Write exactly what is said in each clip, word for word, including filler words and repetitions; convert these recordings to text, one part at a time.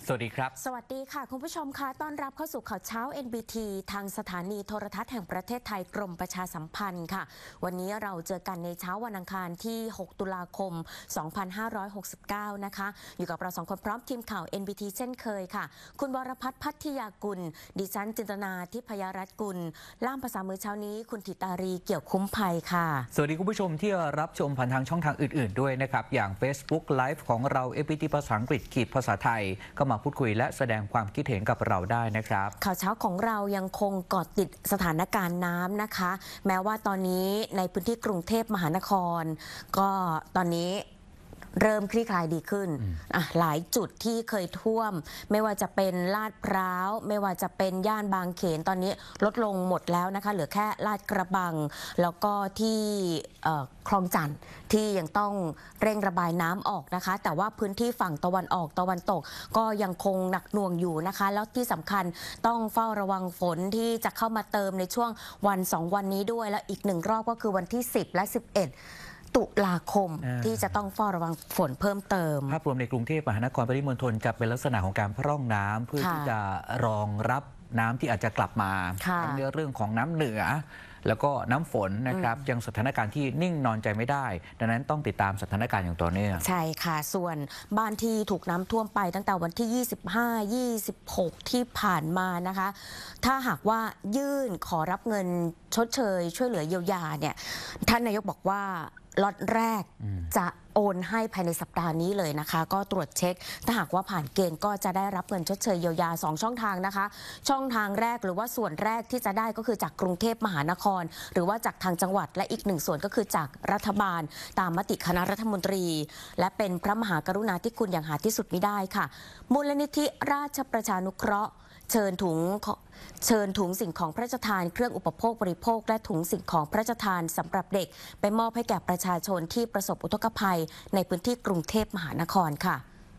สวัสดีครับสวัสดีค่ะคุณผู้ชมคะต้อนรับเข้าสู่ข่าวเช้า เอ็น บี ที ทางสถานีโทรทัศน์แห่งประเทศไทยกรมประชาสัมพันธ์ค่ะวันนี้เราเจอกันในเช้าวันอังคารที่หกตุลาคมสองพันห้าร้อยหกสิบเก้านะคะอยู่กับเราสองคนพร้อมทีมข่าว เอ็น บี ที เช่นเคยค่ะคุณวรพัฒน์พัทยากุลดิฉันจินตนาทิพยรัตน์กุลล่ามภาษามือเช้านี้คุณธิตารีเกี่ยวคุ้มภัยค่ะสวัสดีคุณผู้ชมที่รับชมผ่านทางช่องทางอื่นๆด้วยนะครับอย่าง Facebook Live ของเรา เอ็น บี ที ภาษาอังกฤษขีดภาษาไทยก็มาพูดคุยและแสดงความคิดเห็นกับเราได้นะครับข่าวเช้าของเรายังคงเกาะติดสถานการณ์น้ำนะคะแม้ว่าตอนนี้ในพื้นที่กรุงเทพมหานครก็ตอนนี้เริ่มคลี่คลายดีขึ้นอ่ะหลายจุดที่เคยท่วมไม่ว่าจะเป็นลาดพร้าวไม่ว่าจะเป็นย่านบางเขนตอนนี้ลดลงหมดแล้วนะคะเหลือแค่ลาดกระบังแล้วก็ที่คลองจันทน์ที่ยังต้องเร่งระบายน้ำออกนะคะแต่ว่าพื้นที่ฝั่งตะวันออกตะวันตกก็ยังคงหนักหน่วงอยู่นะคะแล้วที่สำคัญต้องเฝ้าระวังฝนที่จะเข้ามาเติมในช่วงวันสองวันนี้ด้วยและอีกหนึ่งรอบก็คือวันที่สิบและสิบเอ็ดตุลาคมที่จะต้องเฝ้าระวังฝนเพิ่มเติมภาพรวมในกรุงเทพมหานครปริมณฑลจะเป็นลักษณะของการพร่องน้ำเพื่อที่จะรองรับน้ำที่อาจจะกลับมาทั้งในเรื่องของน้ำเหนือแล้วก็น้ำฝนนะครับยังสถานการณ์ที่นิ่งนอนใจไม่ได้ดังนั้นต้องติดตามสถานการณ์อย่างต่อเนื่องใช่ค่ะส่วนบ้านที่ถูกน้ำท่วมไปตั้งแต่วันที่ยี่สิบห้า ยี่สิบหกที่ผ่านมานะคะถ้าหากว่ายื่นขอรับเงินชดเชยช่วยเหลือเยียวยาเนี่ยท่านนายกบอกว่าล็อตแรกจะโอนให้ภายในสัปดาห์นี้เลยนะคะก็ตรวจเช็คถ้าหากว่าผ่านเกณฑ์ก็จะได้รับเงินชดเชยเยียวยาสองช่องทางนะคะช่องทางแรกหรือว่าส่วนแรกที่จะได้ก็คือจากกรุงเทพมหานครหรือว่าจากทางจังหวัดและอีกหนึ่งส่วนก็คือจากรัฐบาลตามมติคณะรัฐมนตรีและเป็นพระมหากรุณาธิคุณอย่างหาที่สุดมิได้ค่ะมูลนิธิราชประชานุเคราะห์เชิญถุงเชิญถุงสิ่งของพระราชทานเครื่องอุปโภคบริโภคและถุงสิ่งของพระราชทานสำหรับเด็กไปมอบให้แก่ประชาชนที่ประสบอุทกภัยในพื้นที่กรุงเทพมหานครค่ะ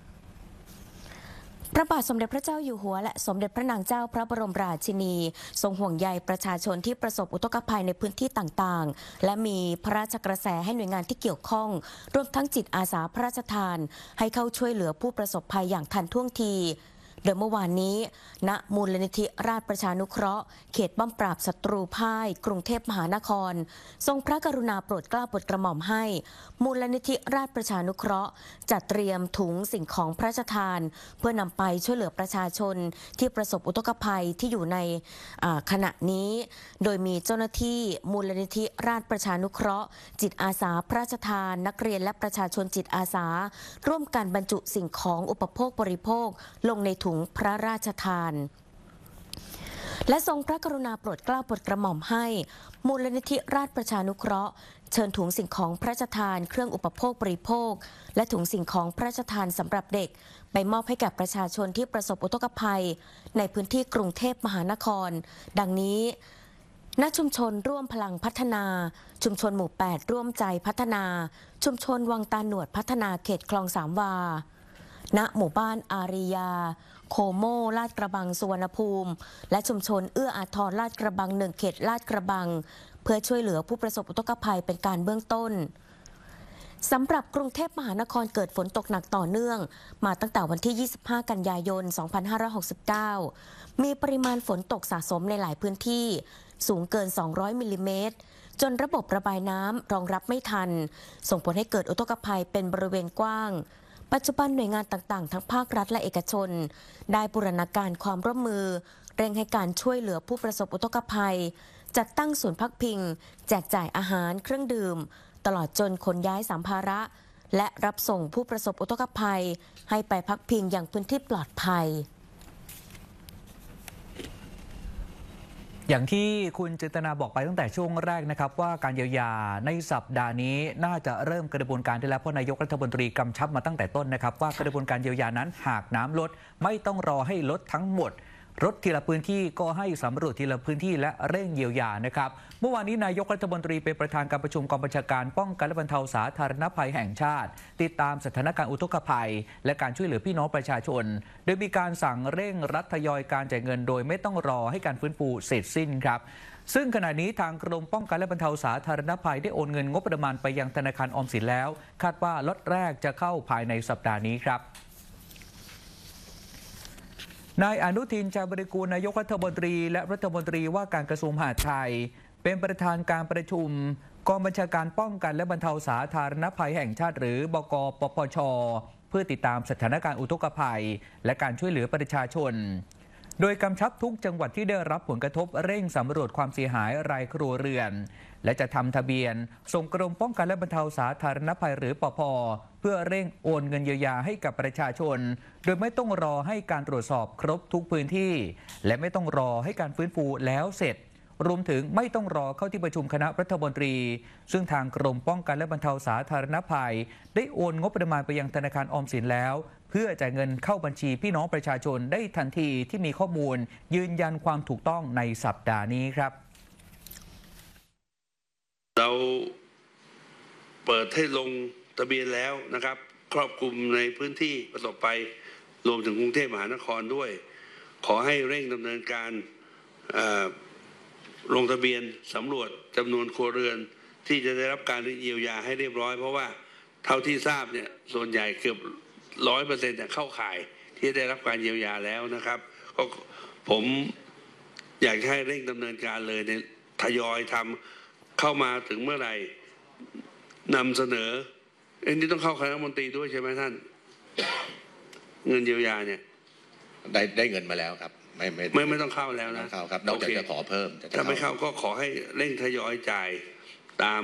พระบาทสมเด็จพระเจ้าอยู่หัวและสมเด็จพระนางเจ้าพระบรมราชินีทรงห่วงใยประชาชนที่ประสบอุทกภัยในพื้นที่ต่างๆและมีพระราชกระแสให้หน่วยงานที่เกี่ยวข้องรวมทั้งจิตอาสาพระราชทานให้เข้าช่วยเหลือผู้ประสบภัยอย่างทันท่วงทีโดยเมื่อวานนี้ณมูลนิธิราชประชานุเคราะห์เขตป้อมปราบศัตรูพ่ายกรุงเทพมหานครทรงพระกรุณาโปรดเกล้าโปรดกระหม่อมให้มูลนิธิราชประชานุเคราะห์จัดเตรียมถุงสิ่งของพระราชทานเพื่อนำไปช่วยเหลือประชาชนที่ประสบอุทกภัยที่อยู่ในขณะนี้โดยมีเจ้าหน้าที่มูลนิธิราชประชานุเคราะห์จิตอาสาพระราชทานนักเรียนและประชาชนจิตอาสาร่วมกันบรรจุสิ่งของอุปโภคบริโภคลงในถุงพระราชทานและทรงพระกรุณาโปรดเกล้าโปรดกระหม่อมให้มูลนิธิราชประชานุเคราะห์เชิญถุงสิ่งของพระราชทานเครื่องอุปโภคบริโภคและถุงสิ่งของพระราชทานสำหรับเด็กไปมอบให้กับประชาชนที่ประสบอุทกภัยในพื้นที่กรุงเทพมหานครดังนี้ณชุมชนร่วมพลังพัฒนาชุมชนหมู่แปดร่วมใจพัฒนาชุมชนวังตาหนวดพัฒนาเขตคลองสามวาณหมู่บ้านอาริยาโคโมลาดกระบังสุวรรณภูมิและชุมชนเอื้ออาทรลาดกระบังหนึ่งเขตลาดกระบังเพื่อช่วยเหลือผู้ประสบอุทกภัยเป็นการเบื้องต้นสำหรับกรุงเทพมหานครเกิดฝนตกหนักต่อเนื่องมาตั้งแต่วันที่ยี่สิบห้ากันยายนสองพันห้าร้อยหกสิบเก้ามีปริมาณฝนตกสะสมในหลายพื้นที่สูงเกินสองร้อยมิลลิเมตรจนระบบระบายน้ำรองรับไม่ทันส่งผลให้เกิดอุทกภัยเป็นบริเวณกว้างปัจจุบันหน่วยงานต่างๆทั้งภาครัฐและเอกชนได้บูรณาการความร่วมมือเร่งให้การช่วยเหลือผู้ประสบอุทกภัยจัดตั้งศูนย์พักพิงแจกจ่ายอาหารเครื่องดื่มตลอดจนขนย้ายสัมภาระและรับส่งผู้ประสบอุทกภัยให้ไปพักพิงอย่างพื้นที่ปลอดภัยอย่างที่คุณจินตนาบอกไปตั้งแต่ช่วงแรกนะครับว่าการเยียวยาในสัปดาห์นี้น่าจะเริ่มกระบวนการได้แล้วเพราะนายกรัฐมนตรีกำชับมาตั้งแต่ต้นนะครับว่ากระบวนการเยียวยานั้นหากน้ำลดไม่ต้องรอให้ลดทั้งหมดลดทีละพื้นที่ก็ให้สำรวจทีละพื้นที่และเร่งเยียวยานะครับเมื่อวานนี้นายกรัฐมนตรีเป็นประธานการประชุมกองบัญชาการป้องกันและบรรเทาสาธารณภัยแห่งชาติติดตามสถานการณ์อุทกภัยและการช่วยเหลือพี่น้องประชาชนโดยมีการสั่งเร่งรัดทยอยการจ่ายเงินโดยไม่ต้องรอให้การฟื้นฟูเสร็จสิ้นครับซึ่งขณะนี้ทางกรมป้องกันและบรรเทาสาธารณภัยได้โอนเงินงบประมาณไปยังธนาคารออมสินแล้วคาดว่าล็อตแรกจะเข้าภายในสัปดาห์นี้ครับนายอนุทิน ชาญบริกูลนายกรัฐมนตรีและรัฐมนตรีว่าการกระทรวงมหาดไทยเป็นประธานการประชุมกองบัญชาการป้องกันและบรรเทาสาธารณภัยแห่งชาติหรือบก.ปปช.เพื่อติดตามสถานการณ์อุทกภัยและการช่วยเหลือประชาชนโดยกำชับทุกจังหวัดที่ได้รับผลกระทบเร่งสำรวจความเสียหายรายครัวเรือนและจะทำทะเบียนส่งกรมป้องกันและบรรเทาสาธารณภัยหรือปภ.เพื่อเร่งโอนเงินเยียวยาให้กับประชาชนโดยไม่ต้องรอให้การตรวจสอบครบทุกพื้นที่และไม่ต้องรอให้การฟื้นฟูแล้วเสร็จรวมถึงไม่ต้องรอเข้าที่ประชุมคณะรัฐมนตรีซึ่งทางกรมป้องกันและบรรเทาสาธารณภัยได้โอนงบประมาณไปยังธนาคารออมสินแล้วเพื่อจ่ายเงินเข้าบัญชีพี่น้องประชาชนได้ทันทีที่มีข้อมูลยืนยันความถูกต้องในสัปดาห์นี้ครับเราเปิดให้ลงทะเบียนแล้วนะครับครอบคลุมในพื้นที่ประสบภัยรวมถึงกรุงเทพมหานครด้วยขอให้เร่งดำเนินการลงทะเบียนสำรวจจำนวนครัวเรือนที่จะได้รับการเยียวยาให้เรียบร้อยเพราะว่าเท่าที่ทราบเนี่ยส่วนใหญ่เกือบร้อยเปอร์เซ็นต์เนี่ยเข้าข่ายที่ได้รับการเยียวยาแล้วนะครับก็ผมอยากให้เร่งดำเนินการเลยในทยอยทำเข้ามาถึงเมื่อไหร่นำเสนอเอ็นนี่ต้องเข้าคณะรัฐมนตรีด้วยใช่ไหมท่านเงินเยียวยาเนี่ยได้ได้เงินมาแล้วครับไม่ไม่ไม่ไม่ต้องเข้าแล้วนะเข้าครับนอกจากจะขอเพิ่มถ้าไม่เข้าก็ขอให้เร่งทยอยจ่ายตาม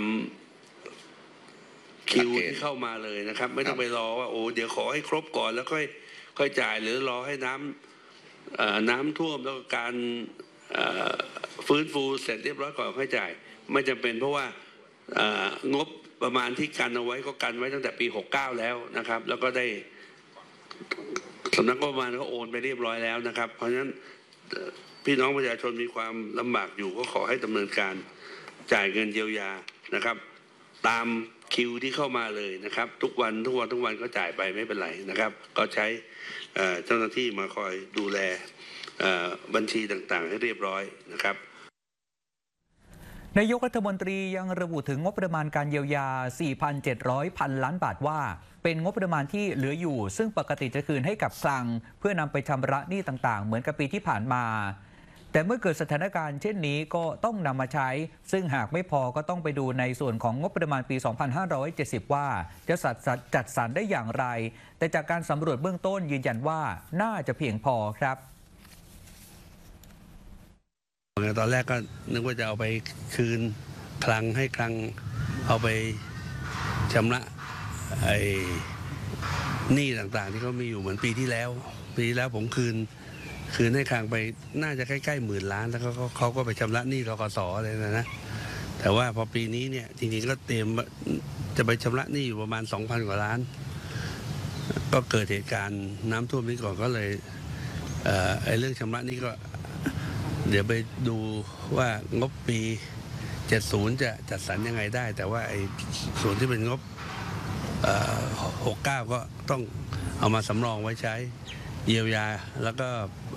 คิวที่เข้ามาเลยนะครับไม่ต้องไปรอว่าโอ้เดี๋ยวขอให้ครบก่อนแล้วค่อยค่อยจ่ายหรือรอให้น้ำน้ำท่วมแล้วการฟื้นฟูเสร็จเรียบร้อยก่อนค่อยจ่ายไม่จำเป็นเพราะว่างบประมาณที่กันเอาไว้ก็กันไว้ตั้งแต่ปีหกสิบเก้าแล้วนะครับแล้วก็ได้สำนักงบประมาณก็โอนไปเรียบร้อยแล้วนะครับเพราะฉะนั้นพี่น้องประชาชนมีความลำบากอยู่ก็ขอให้ดำเนินการจ่ายเงินเยียวยานะครับตามคิวที่เข้ามาเลยนะครับทุกวันทุกวันทุกวันก็จ่ายไปไม่เป็นไรนะครับก็ใช้เจ้าหน้าที่มาคอยดูแลบัญชีต่างๆให้เรียบร้อยนะครับนายกรัฐมนตรียังระบุถึงงบประมาณการเยียวยา สี่พันเจ็ดร้อย พันล้านบาทว่าเป็นงบประมาณที่เหลืออยู่ซึ่งปกติจะคืนให้กับคลังเพื่อนำไปชำระหนี้ต่างๆเหมือนกับปีที่ผ่านมาแต่เมื่อเกิดสถานการณ์เช่นนี้ก็ต้องนำมาใช้ซึ่งหากไม่พอก็ต้องไปดูในส่วนของงบประมาณปี สองพันห้าร้อยเจ็ดสิบ ว่าจะจัดสรรได้อย่างไรแต่จากการสำรวจเบื้องต้นยืนยันว่าน่าจะเพียงพอครับตอนแรกก็นึกว่าจะเอาไปคืนคลังให้คลังเอาไปชำระไอ้หนี้ต่างๆที่เขามีอยู่เหมือนปีที่แล้วปีที่แล้วผมคืนคืนให้คลังไปน่าจะใกล้ๆหมื่นล้านแล้วเขาเขาก็ไปชำระหนี้ธกส.เลยนะนะแต่ว่าพอปีนี้เนี่ยจริงๆก็เตรียมจะไปชำระหนี้อยู่ประมาณ สองพัน กว่าล้านก็เกิดเหตุการณ์น้ำท่วมนี้ก่อนก็เลยเอ่อไอ้เรื่องชำระหนี้ก็เดี๋ยวไปดูว่างบปีเจ็ดสิบจะจัดสรรยังไงได้แต่ว่าไอ้ส่วนที่เป็นงบหกสิบเก้าก็ต้องเอามาสำรองไว้ใช้เยียวยาแล้วก็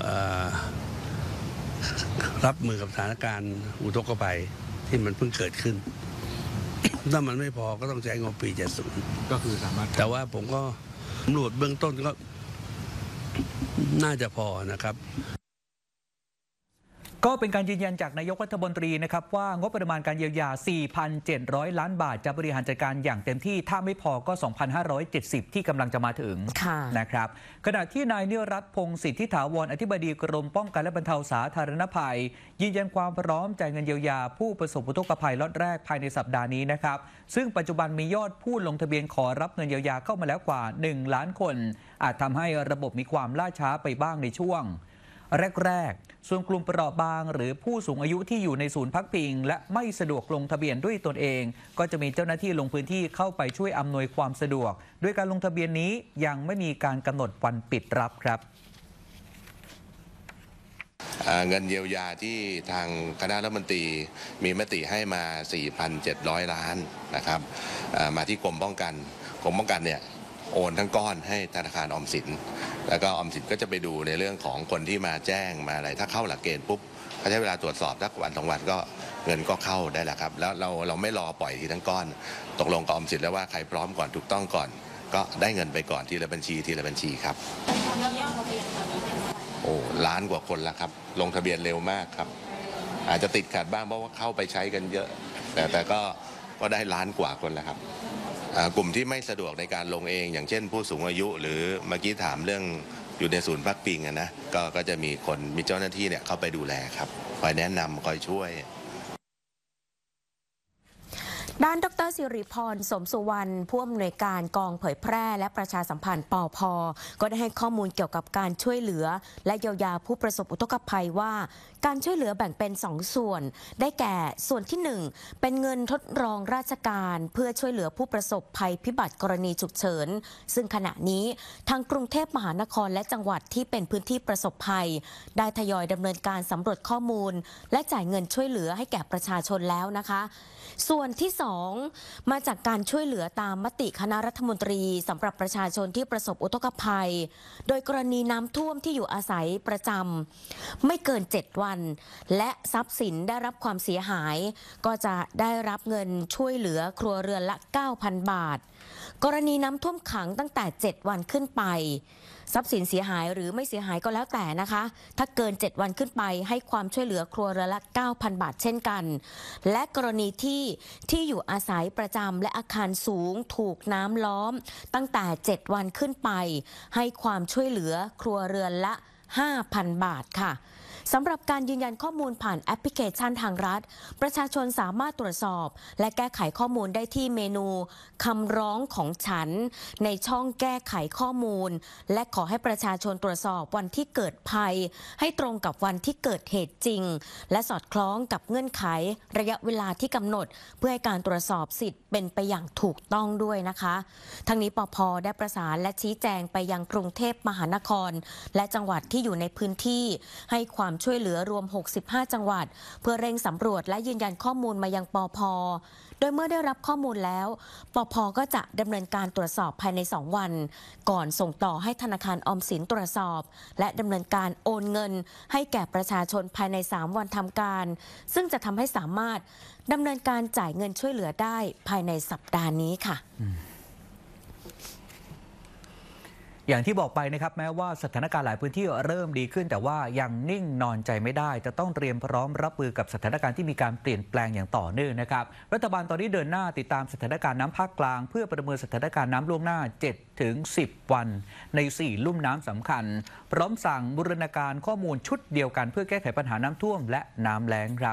รับมือกับสถานการณ์อุทกภัยที่มันเพิ่งเกิดขึ้นถ้ามันไม่พอก็ต้องใช้งบปีเจ็ดสิบก็คือสามารถแต่ว่าผมก็สำรวจเบื้องต้นก็น่าจะพอนะครับก็เป็นการยืนยันจากนายกรัฐมนตรีนะครับว่างบประมาณการเยียวยา สี่พันเจ็ดร้อย ล้านบาทจะบริหารจัดการอย่างเต็มที่ถ้าไม่พอก็ สองพันห้าร้อยเจ็ดสิบ ที่กำลังจะมาถึงนะครับขณะที่นายนิรัตน์พงศ์สิทธิถาวรอธิบดีกรมป้องกันและบรรเทาสาธารณภัยยืนยันความพร้อมจ่ายเงินเยียวยาผู้ประสบอุทกภัยล็อตแรกภายในสัปดาห์นี้นะครับซึ่งปัจจุบันมียอดผู้ลงทะเบียนขอรับเงินเยียวยาเข้ามาแล้วกว่าหนึ่งล้านคนอาจทำให้ระบบมีความล่าช้าไปบ้างในช่วงแรกๆส่วนกลุ่มเปราะบางหรือผู้สูงอายุที่อยู่ในศูนย์พักพิงและไม่สะดวกลงทะเบียนด้วยตนเองก็จะมีเจ้าหน้าที่ลงพื้นที่เข้าไปช่วยอำนวยความสะดวกด้วยการลงทะเบียนนี้ยังไม่มีการกำหนดวันปิดรับครับเงินเยียวยาที่ทางคณะรัฐมนตรีมีมติให้มา สี่พันเจ็ดร้อย ล้านนะครับมาที่กรมป้องกันกรมป้องกันเนี่ยโอนทั้งก้อนให้ธนาคารออมสินแล้วก็ออมสินก็จะไปดูในเรื่องของคนที่มาแจ้งมาอะไรถ้าเข้าหลักเกณฑ์ปุ๊บเขาใช้เวลาตรวจสอบสักวันสองวันก็เงินก็เข้าได้แล้วครับแล้วเราเราไม่รอปล่อยทีทั้งก้อนตกลงกับออมสินแล้วว่าใครพร้อมก่อนถูกต้องก่อนก็ได้เงินไปก่อนทีละบัญชีทีละบัญชีครับโอ้ล้านกว่าคนแล้วครับลงทะเบียนเร็วมากครับอาจจะติดขัดบ้างเพราะว่าเข้าไปใช้กันเยอะแต่แต่ก็ก็ได้ล้านกว่าคนแล้วครับกลุ่มที่ไม่สะดวกในการลงเองอย่างเช่นผู้สูงอายุหรือเมื่อกี้ถามเรื่องอยู่ในศูนย์พักพิงนะก็ก็จะมีคนมีเจ้าหน้าที่เนี่ยเข้าไปดูแลครับคอยแนะนำคอยช่วยด้านดรสิริพรสมสุวรรณผู้อำนวยการกองเผยแพร่และประชาสัมพันธ์ปพ.ก็ได้ให้ข้อมูลเกี่ยวกับการช่วยเหลือและเยียวยาผู้ประสบอุทกภัยว่าการช่วยเหลือแบ่งเป็นสองส่วนได้แก่ส่วนที่หนึ่งเป็นเงินทดลองราชการเพื่อช่วยเหลือผู้ประสบภัยพิบัติกรณีฉุกเฉินซึ่งขณะนี้ทางกรุงเทพมหานครและจังหวัดที่เป็นพื้นที่ประสบภัยได้ทยอยดำเนินการสำรวจข้อมูลและจ่ายเงินช่วยเหลือให้แก่ประชาชนแล้วนะคะส่วนที่สองมาจากการช่วยเหลือตามมติคณะรัฐมนตรีสำหรับประชาชนที่ประสบอุทกภัยโดยกรณีน้ำท่วมที่อยู่อาศัยประจำไม่เกินเจ็ดวันและทรัพย์สินได้รับความเสียหายก็จะได้รับเงินช่วยเหลือครัวเรือนละ เก้าพัน บาทกรณีน้ำท่วมขังตั้งแต่เจ็ดวันขึ้นไปทรัพย์สินเสียหายหรือไม่เสียหายก็แล้วแต่นะคะถ้าเกินเจ็ดวันขึ้นไปให้ความช่วยเหลือครัวเรือนละ เก้าพัน บาทเช่นกันและกรณีที่ที่อยู่อาศัยประจำและอาคารสูงถูกน้ำล้อมตั้งแต่เจ็ดวันขึ้นไปให้ความช่วยเหลือครัวเรือนละ ห้าพัน บาทค่ะสำหรับการยืนยันข้อมูลผ่านแอปพลิเคชันทางรัฐประชาชนสามารถตรวจสอบและแก้ไขข้อมูลได้ที่เมนูคำร้องของฉันในช่องแก้ไขข้อมูลและขอให้ประชาชนตรวจสอบวันที่เกิดภัยให้ตรงกับวันที่เกิดเหตุจริงและสอดคล้องกับเงื่อนไขระยะเวลาที่กำหนดเพื่อให้การตรวจสอบสิทธิ์เป็นไปอย่างถูกต้องด้วยนะคะทั้งนี้ปภ.ได้ประสานและชี้แจงไปยังกรุงเทพมหานครและจังหวัดที่อยู่ในพื้นที่ให้ความช่วยเหลือรวมหกสิบห้าจังหวัดเพื่อเร่งสำรวจและยืนยันข้อมูลมายังปภ.โดยเมื่อได้รับข้อมูลแล้วปภ.ก็จะดำเนินการตรวจสอบภายในสองวันก่อนส่งต่อให้ธนาคารออมสินตรวจสอบและดำเนินการโอนเงินให้แก่ประชาชนภายในสามวันทำการซึ่งจะทำให้สามารถดำเนินการจ่ายเงินช่วยเหลือได้ภายในสัปดาห์นี้ค่ะอย่างที่บอกไปนะครับแม้ว่าสถานการณ์หลายพื้นที่เริ่มดีขึ้นแต่ว่ายังนิ่งนอนใจไม่ได้จะต้องเตรียมพร้อมรับมือกับสถานการณ์ที่มีการเปลี่ยนแปลงอย่างต่อเนื่องนะครับรัฐบาลตอนนี้เดินหน้าติดตามสถานการณ์น้ำภาคกลางเพื่อประเมินสถานการณ์น้ำล่วงหน้า เจ็ดถึงสิบ วันในสี่ลุ่มน้ำสำคัญพร้อมสั่งบูรณาการข้อมูลชุดเดียวกันเพื่อแก้ไขปัญหาน้ำท่วมและน้ำแล้งครับ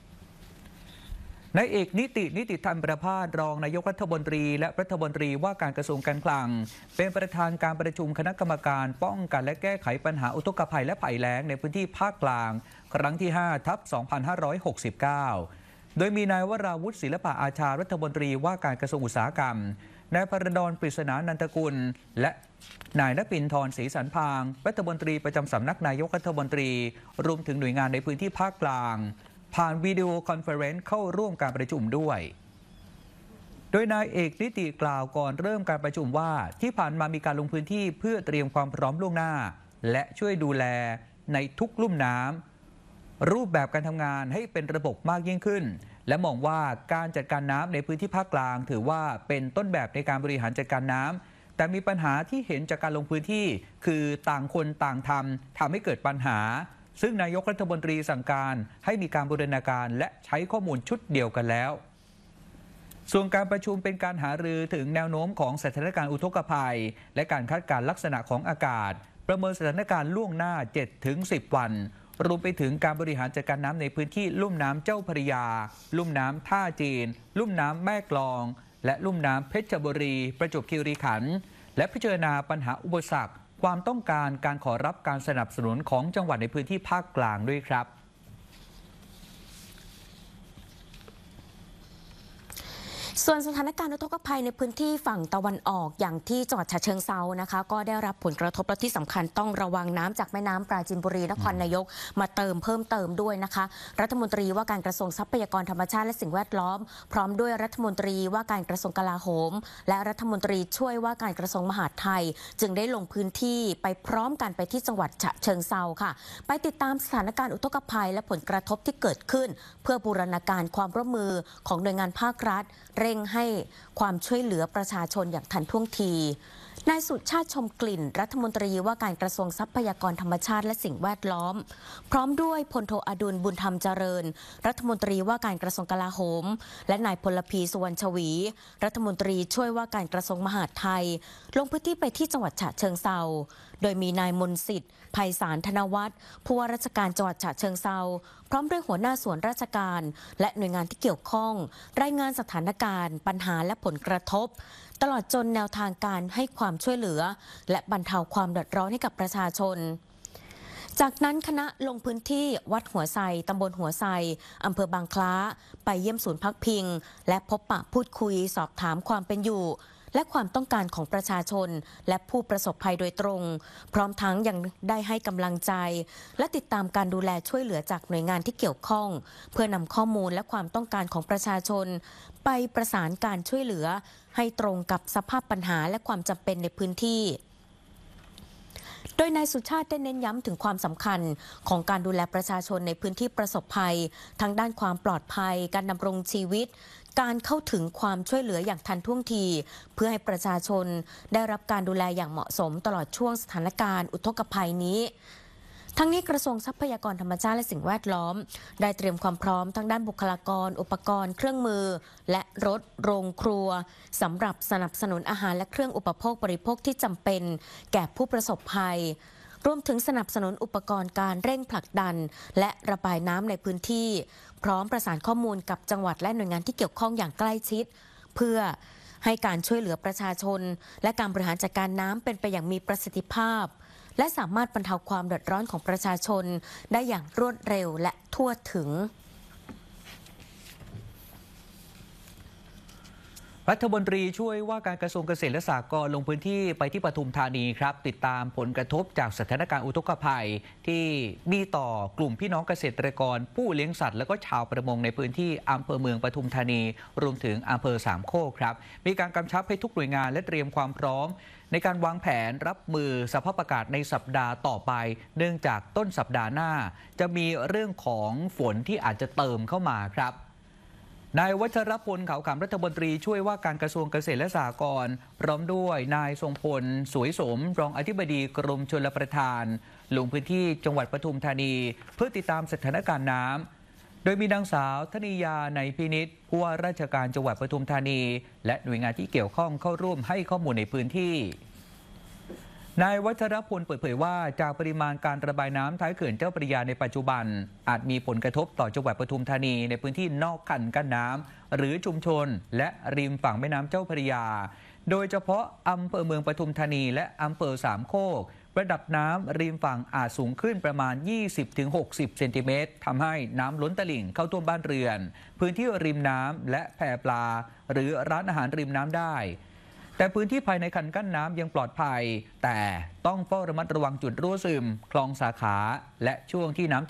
นายเอกนิตินิติธรรมประภาสรองนายกรัฐมนตรีและรัฐมนตรีว่าการกระทรวงการคลังเป็นประธานการประชุมคณะกรรมการป้องกันและแก้ไขปัญหาอุทกภัยและภัยแล้งในพื้นที่ภาคกลางครั้งที่ ห้า ทับ สองพันห้าร้อยหกสิบเก้า โดยมีนายวราวุฒิศิลปะอาชารัฐมนตรีว่าการกระทรวงอุตสาหกรรมนายพรดลปริศนานันทกุลและนายณปินทร์ศรีสันพางรัฐมนตรีประจำสำนักนายกรัฐมนตรีรวมถึงหน่วยงานในพื้นที่ภาคกลางผ่านวิดีโอคอนเฟอเรนซ์เข้าร่วมการประชุมด้วยโดยนายเอกนิติกล่าวก่อนเริ่มการประชุมว่าที่ผ่านมามีการลงพื้นที่เพื่อเตรียมความพร้อมล่วงหน้าและช่วยดูแลในทุกลุ่มน้ำรูปแบบการทำงานให้เป็นระบบมากยิ่งขึ้นและมองว่าการจัดการน้ำในพื้นที่ภาคกลางถือว่าเป็นต้นแบบในการบริหารจัดการน้ำแต่มีปัญหาที่เห็นจากการลงพื้นที่คือต่างคนต่างทำทำให้เกิดปัญหาซึ่งนายกรัฐมนตรีสั่งการให้มีการบูรณาการและใช้ข้อมูลชุดเดียวกันแล้วส่วนการประชุมเป็นการหารือถึงแนวโน้มของสถานการณ์อุทกภัยและการคาดการณ์ลักษณะของอากาศประเมินสถานการณ์ล่วงหน้า เจ็ดถึงสิบ วันรวมไปถึงการบริหารจัดการน้ำในพื้นที่ลุ่มน้ำเจ้าพระยาลุ่มน้ำท่าจีนลุ่มน้ำแม่กลองและลุ่มน้ำเพชรบุรีประจวบคีรีขันธ์และพิจารณาปัญหาอุปสรรคความต้องการการขอรับการสนับสนุนของจังหวัดในพื้นที่ภาคกลางด้วยครับส่วนสถานการณ์อุทกภัยในพื้นที่ฝั่งตะวันออกอย่างที่จังหวัดฉะเชิงเทรานะคะก็ได้รับผลกระทบและที่สำคัญต้องระวังน้ำจากแม่น้ำปราจีนบุรีนครนายกมาเติมเพิ่มเติมด้วยนะคะรัฐมนตรีว่าการกระทรวงทรัพยากรธรรมชาติและสิ่งแวดล้อมพร้อมด้วยรัฐมนตรีว่าการกระทรวงกลาโหมและรัฐมนตรีช่วยว่าการกระทรวงมหาดไทยจึงได้ลงพื้นที่ไปพร้อมกันไปที่จังหวัดฉะเชิงเทราค่ะไปติดตามสถานการณ์อุทกภัยและผลกระทบที่เกิดขึ้นเพื่อบูรณาการความร่วมมือของหน่วยงานภาครัฐเร่งให้ความช่วยเหลือประชาชนอย่างทันท่วงทีนายสุชาติชมกลิ่นรัฐมนตรีว่าการกระทรวงทรัพยากรธรรมชาติและสิ่งแวดล้อมพร้อมด้วยพลโทอดุลบุญธรรมเจริญรัฐมนตรีว่าการกระทรวงกลาโหมและนายพลพีสุวรรณชวีรัฐมนตรีช่วยว่าการกระทรวงมหาดไทยลงพื้นที่ไปที่จังหวัดฉะเชิงเทราโดยมีนายมนต์สิทธิ์ไพศาลธนวัฒน์ผู้ว่าราชการจังหวัดฉะเชิงเทราพร้อมด้วยหัวหน้าส่วนราชการและหน่วยงานที่เกี่ยวข้องรายงานสถานการณ์ปัญหาและผลกระทบตลอดจนแนวทางการให้ความช่วยเหลือและบรรเทาความเดือดร้อนให้กับประชาชนจากนั้นคณะลงพื้นที่วัดหัวไซตำบลหัวไซอำเภอบางคล้าไปเยี่ยมศูนย์พักพิงและพบปะพูดคุยสอบถามความเป็นอยู่และความต้องการของประชาชนและผู้ประสบภัยโดยตรงพร้อมทั้งยังได้ให้กำลังใจและติดตามการดูแลช่วยเหลือจากหน่วยงานที่เกี่ยวข้องเพื่อนำข้อมูลและความต้องการของประชาชนไปประสานการช่วยเหลือให้ตรงกับสภาพปัญหาและความจำเป็นในพื้นที่โดยนายสุชาติได้เน้นย้ำถึงความสำคัญของการดูแลประชาชนในพื้นที่ประสบภัยทั้งด้านความปลอดภัยการดำรงชีวิตการเข้าถึงความช่วยเหลืออย่างทันท่วงทีเพื่อให้ประชาชนได้รับการดูแลอย่างเหมาะสมตลอดช่วงสถานการณ์อุทกภัยนี้ทั้งนี้กระทรวงทรัพยากรธรรมชาติและสิ่งแวดล้อมได้เตรียมความพร้อมทั้งด้านบุคลากรอุปกรณ์เครื่องมือและรถโรงครัวสำหรับสนับสนุนอาหารและเครื่องอุปโภคบริโภคที่จำเป็นแก่ผู้ประสบภัยรวมถึงสนับสนุนอุปกรณ์การเร่งผลักดันและระบายน้ำในพื้นที่พร้อมประสานข้อมูลกับจังหวัดและหน่วยงานที่เกี่ยวข้องอย่างใกล้ชิดเพื่อให้การช่วยเหลือประชาชนและการบริหารจัดการน้ำเป็นไปอย่างมีประสิทธิภาพและสามารถบรรเทาความเดือดร้อนของประชาชนได้อย่างรวดเร็วและทั่วถึงรัฐมนตรีช่วยว่าการกระทรวงเกษตรและสหกรณ์ลงพื้นที่ไปที่ปทุมธานีครับติดตามผลกระทบจากสถานการณ์อุทกภัยที่มีต่อกลุ่มพี่น้องเกษตรกรผู้เลี้ยงสัตว์และก็ชาวประมงในพื้นที่อำเภอเมืองปทุมธานีรวมถึงอำเภอสามโคกครับมีการกำชับให้ทุกหน่วยงานและเตรียมความพร้อมในการวางแผนรับมือสภาพอากาศในสัปดาห์ต่อไปเนื่องจากต้นสัปดาห์หน้าจะมีเรื่องของฝนที่อาจจะเติมเข้ามาครับนายวัชรพลเขาขำรัฐมนตรีช่วยว่าการกระทรวงเกษตรและสหกรณ์พร้อมด้วยนายทรงพลสวยสมรองอธิบดีกรมชลประทานลงพื้นที่จังหวัดปทุมธานีเพื่อติดตามสถานการณ์น้ำโดยมีนางสาวธนิยาในพินิจผู้ว่าราชการจังหวัดปทุมธานีและหน่วยงานที่เกี่ยวข้องเข้าร่วมให้ข้อมูลในพื้นที่นายวัชรพลเปิดเผยว่าจากปริมาณการระบายน้ำท้ายเขื่อนเจ้าพระยาในปัจจุบันอาจมีผลกระทบต่อจังหวัดปทุมธานีในพื้นที่นอกคันกั้นน้ำหรือชุมชนและริมฝั่งแม่น้ำเจ้าพระยาโดยเฉพาะอำเภอเมืองปทุมธานีและอำเภอสามโคกระดับน้ำริมฝั่งอาจสูงขึ้นประมาณ ยี่สิบถึงหกสิบ เซนติเมตรทำให้น้ำล้นตลิ่งเข้าท่วมบ้านเรือนพื้นที่ริมน้ำและแพปลาหรือร้านอาหารริมน้ำได้แต่พื้นที่ภายในคันกั้นน้ำยังปลอดภัยแต่ต้องเฝ้าระมัดระวังจุดรั่วซึมคลองสาขาและช่วงที่น้ำ